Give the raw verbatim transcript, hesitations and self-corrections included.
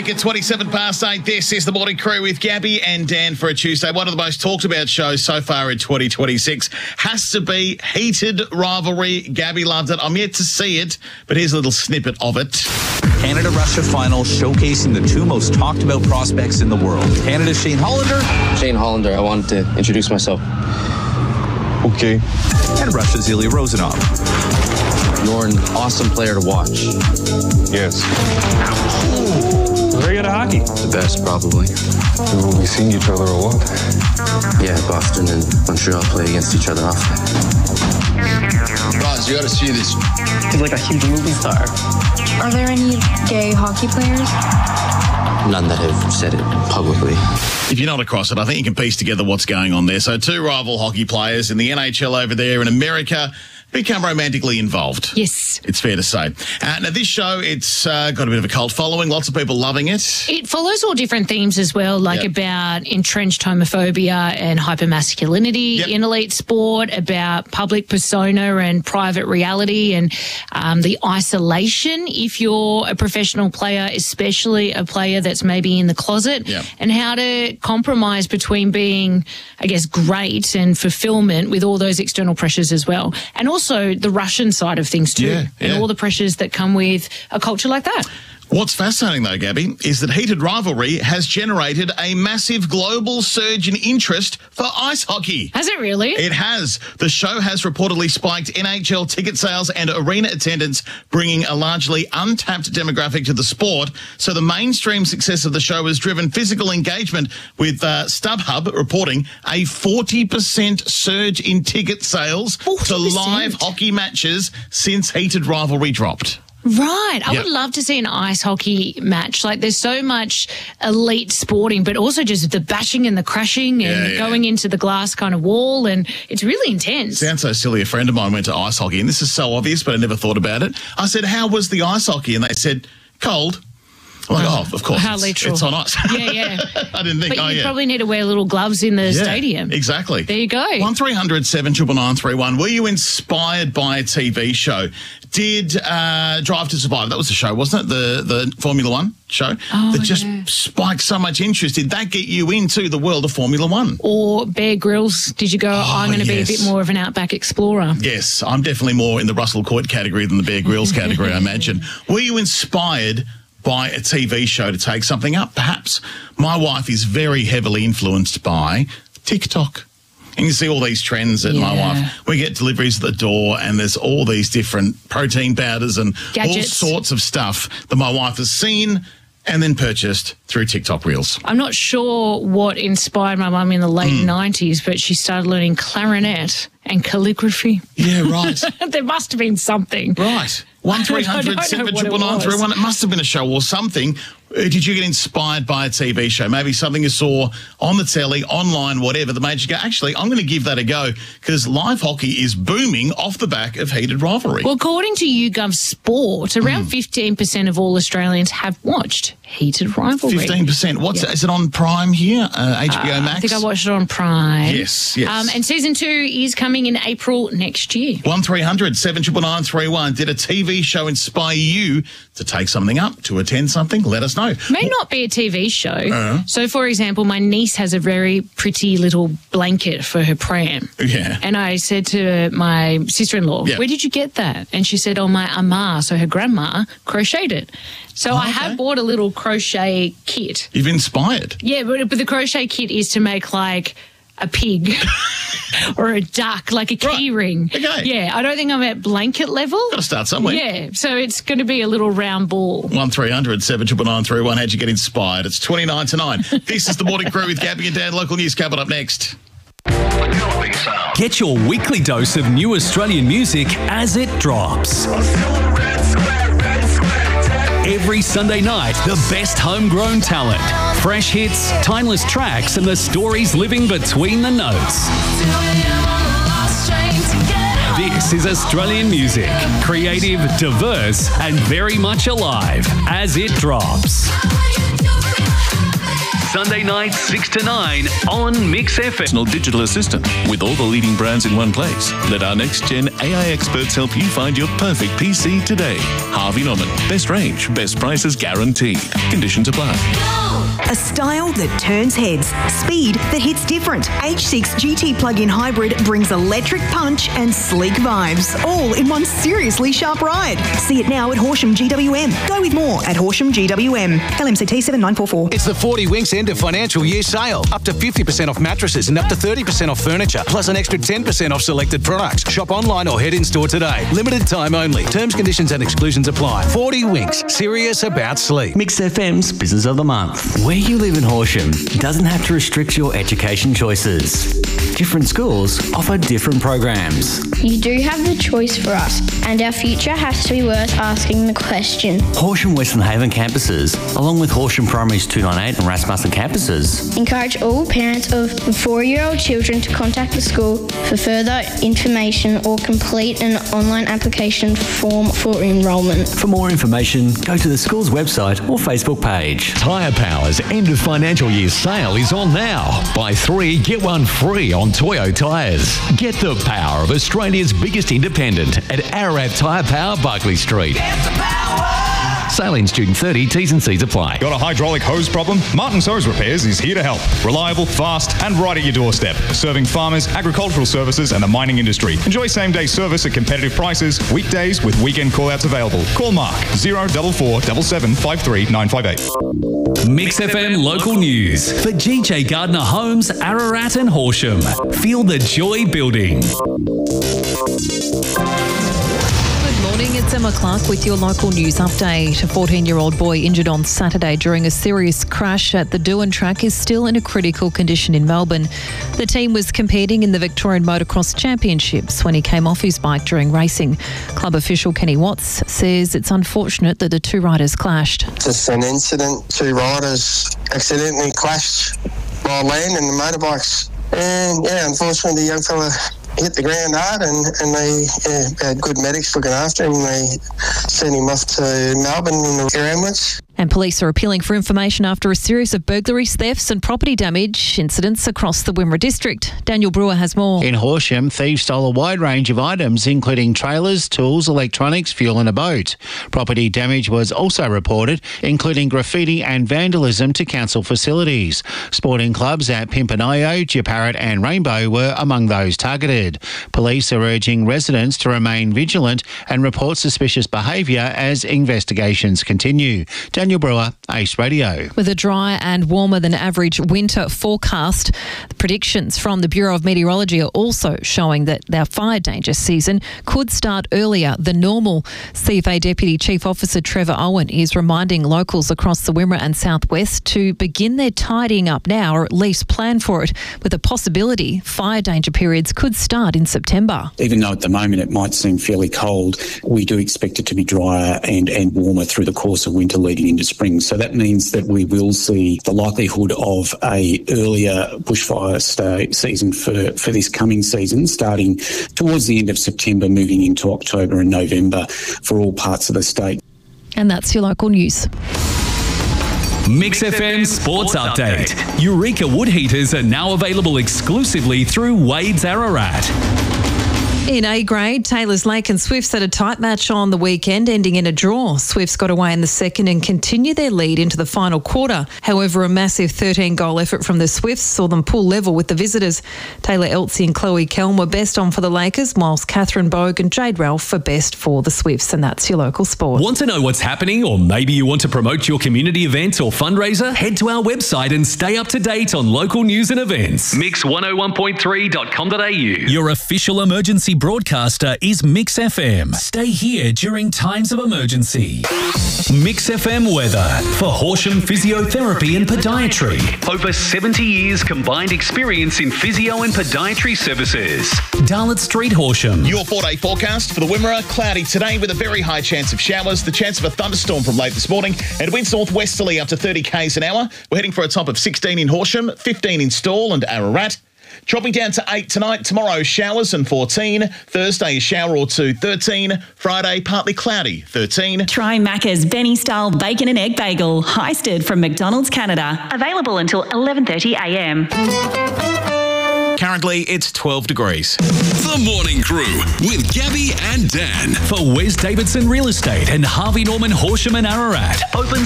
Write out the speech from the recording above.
week at twenty-seven past eight. This is the Morning Crew with Gabby and Dan for a Tuesday. One of the most talked about shows so far in twenty twenty-six has to be Heated Rivalry. Gabby loved it. I'm yet to see it, but here's a little snippet of it. Canada-Russia final showcasing the two most talked about prospects in the world. Canada's Shane Hollander. Shane Hollander, I wanted to introduce myself. Okay. And Russia's Ilya Rozanov. You're an awesome player to watch. Yes. Very good at hockey. The best, probably. Will we see each other a lot? Yeah, Boston and Montreal play against each other often. Roz, you gotta see this. He's like a huge movie star. Are there any gay hockey players? None that have said it publicly. If you're not across it, I think you can piece together what's going on there. So two rival hockey players in the N H L over there in America become romantically involved. Yes. It's fair to say. Uh, now, this show, it's uh, got a bit of a cult following. Lots of people loving it. It follows all different themes as well, like Yep. about entrenched homophobia and hypermasculinity Yep. in elite sport, about public persona and private reality, and um, the isolation if you're a professional player, especially a player that's maybe in the closet, Yep. and how to compromise between being, I guess, great and fulfillment with all those external pressures as well. And also the Russian side of things too, Yeah, and yeah. all the pressures that come with a culture like that. What's fascinating, though, Gabby, is that Heated Rivalry has generated a massive global surge in interest for ice hockey. Has it really? It has. The show has reportedly spiked N H L ticket sales and arena attendance, bringing a largely untapped demographic to the sport. So the mainstream success of the show has driven physical engagement, with uh, StubHub reporting a forty percent surge in ticket sales forty to percent? live hockey matches since Heated Rivalry dropped. Right. I Yep. would love to see an ice hockey match. Like, there's so much elite sporting, but also just the bashing and the crashing and Yeah, yeah. going into the glass kind of wall, and it's really intense. Sounds so silly. A friend of mine went to ice hockey, and this is so obvious, but I never thought about it. I said, how was the ice hockey? And they said, cold. I'm like, oh, of course. How it's, literal. it's on ice. Yeah, yeah. I didn't think, But oh, you yeah. probably need to wear little gloves in the Yeah, stadium. Exactly. There you go. one three hundred seven nine nine nine three one. Were you inspired by a T V show? Did uh, Drive to Survive, that was the show, wasn't it? The the Formula One show Oh, that just yeah. spiked so much interest. Did that get you into the world of Formula One? Or Bear Grylls. Did you go, I'm going to yes. be a bit more of an outback explorer? Yes, I'm definitely more in the Russell Coight category than the Bear Grylls category, I imagine. Were you inspired by a T V show to take something up? Perhaps. My wife is very heavily influenced by TikTok. And you see all these trends at my Yeah. wife. We get deliveries at the door, and there's all these different protein powders and Gadgets. all sorts of stuff that my wife has seen and then purchased through TikTok Reels. I'm not sure what inspired my mum in the late Hmm. nineties, but she started learning clarinet and calligraphy. Yeah, right. There must have been something. Right. one three hundred seven nine nine nine three one. It must have been a show or something. Uh, Did you get inspired by a T V show? Maybe something you saw on the telly, online, whatever, that made you go, actually, I'm going to give that a go, because live hockey is booming off the back of Heated Rivalry. Well, according to YouGov Sport, around Hmm. fifteen percent of all Australians have watched Heated Rivalry. fifteen percent. What's Yeah. Is it on Prime here? Uh, H B O Max? I think I watched it on Prime. Yes, yes. Um, and season two is coming in April next year. one three hundred seven nine nine three one. Did a T V show inspire you to take something up, to attend something? Let us know. May not be a T V show. Uh-huh. So, for example, my niece has a very pretty little blanket for her pram. Yeah. And I said to my sister-in-law, Yeah. where did you get that? And she said, oh, my ama, so her grandma, crocheted it. So I okay. have bought a little crochet kit. You've inspired. Yeah, but, but the crochet kit is to make like a pig or a duck, like a key Right. ring. Okay. Yeah, I don't think I'm at blanket level. Got to start somewhere. Yeah, so it's going to be a little round ball. one three hundred seven nine nine three one. How'd you get inspired? It's twenty-nine to nine. This is the Morning Crew with Gabby and Dan. Local news coming up next. Get your weekly dose of new Australian music as it drops. Every Sunday night, the best homegrown talent, fresh hits, timeless tracks, and the stories living between the notes. This is Australian music, creative, diverse, and very much alive as it drops. Sunday night, six to nine on Mix F M. Personal digital assistant with all the leading brands in one place. Let our next-gen A I experts help you find your perfect P C today. Harvey Norman. Best range, best prices guaranteed. Conditions apply. A style that turns heads, speed that hits different. H six G T plug-in hybrid brings electric punch and sleek vibes, all in one seriously sharp ride. See it now at Horsham G W M. Go with more at Horsham G W M. L M C T seven nine four four. It's the forty Winks end of financial year sale. Up to fifty percent off mattresses and up to thirty percent off furniture, plus an extra ten percent off selected products. Shop online or head in store today. Limited time only. Terms, conditions and exclusions apply. forty Winks. Serious about sleep. Mix F M's Business of the Month. Where you live in Horsham doesn't have to restrict your education choices. Different schools offer different programs. You do have the choice for us, and our future has to be worth asking the question. Horsham Western Haven campuses, along with Horsham Primary's two ninety-eight and Rasmussen campuses, encourage all parents of four-year-old children to contact the school for further information or complete an online application form for enrolment. For more information, go to the school's website or Facebook page. Tyre Power's end of financial year sale is on now. Buy three, get one free on Toyo tyres. Get the power of Australia's biggest independent at Ararat Tyre Power, Barclay Street. Sale ends June thirtieth, T's and C's apply. Got a hydraulic hose problem? Martin's Hose Repairs is here to help. Reliable, fast and right at your doorstep. Serving farmers, agricultural services and the mining industry. Enjoy same-day service at competitive prices, weekdays with weekend call-outs available. Call Mark, zero four four seven seven five three nine five eight. Mix F M local news for G J Gardner Homes, Ararat and Horsham. Feel the joy building. Morning, it's Emma Clark with your local news update. A fourteen-year-old boy injured on Saturday during a serious crash at the Doohan track is still in a critical condition in Melbourne. The team was competing in the Victorian Motocross Championships when he came off his bike during racing. Club official Kenny Watts says it's unfortunate that the two riders clashed. Just an incident. Two riders accidentally clashed while landing the motorbikes. And yeah, unfortunately the young fella hit the ground hard and, and they yeah, had good medics looking after him. They sent him off to Melbourne in the air ambulance. And police are appealing for information after a series of burglaries, thefts and property damage incidents across the Wimmera district. Daniel Brewer has more. In Horsham, thieves stole a wide range of items, including trailers, tools, electronics, fuel and a boat. Property damage was also reported, including graffiti and vandalism to council facilities. Sporting clubs at Pimpernio, Jeparrot and Rainbow were among those targeted. Police are urging residents to remain vigilant and report suspicious behaviour as investigations continue. Daniel Brewer, Ace Radio. With a dry and warmer than average winter forecast, the predictions from the Bureau of Meteorology are also showing that their fire danger season could start earlier than normal. C F A Deputy Chief Officer Trevor Owen is reminding locals across the Wimmera and Southwest to begin their tidying up now, or at least plan for it, with a possibility fire danger periods could start in September. Even though at the moment it might seem fairly cold, we do expect it to be drier and, and warmer through the course of winter leading into spring. So that means that we will see the likelihood of a earlier bushfire stay season for, for this coming season, starting towards the end of September, moving into October and November for all parts of the state. And that's your local news. Mix F M Sports Update. Eureka wood heaters are now available exclusively through Wade's Ararat. In A grade, Taylors Lake and Swifts had a tight match on the weekend, ending in a draw. Swifts got away in the second and continued their lead into the final quarter. However, a massive thirteen-goal effort from the Swifts saw them pull level with the visitors. Taylor Eltsey and Chloe Kelm were best on for the Lakers, whilst Catherine Bogue and Jade Ralph were best for the Swifts. And that's your local sport. Want to know what's happening, or maybe you want to promote your community event or fundraiser? Head to our website and stay up to date on local news and events. mix one oh one point three dot com dot a u. Your official emergency broadcaster is Mix F M. Stay here during times of emergency. Mix F M weather for Horsham Physiotherapy and Podiatry. Over seventy years combined experience in physio and podiatry services. Darlot Street, Horsham. Your four-day forecast for the Wimmera: cloudy today with a very high chance of showers. The chance of a thunderstorm from late this morning, and winds northwesterly up to thirty kays an hour. We're heading for a top of sixteen in Horsham, fifteen in Stawell and Ararat. Dropping down to eight tonight. Tomorrow, showers and fourteen. Thursday, a shower or two, thirteen. Friday, partly cloudy, thirteen. Try Macca's Benny-style bacon and egg bagel, heisted from McDonald's Canada. Available until eleven thirty a m. Currently, it's twelve degrees. The Morning Crew with Gabby and Dan. For Wes Davidson Real Estate and Harvey Norman Horsham and Ararat. Open